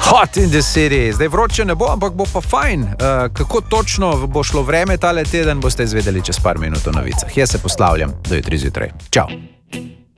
Hot in the city. Zdaj vroče ne bo, ampak bo pa fajn. Kako točno bo šlo vreme tale teden, boste izvedeli čez par minut v novicah. Jaz se poslavljam do jutri zjutraj. Čau.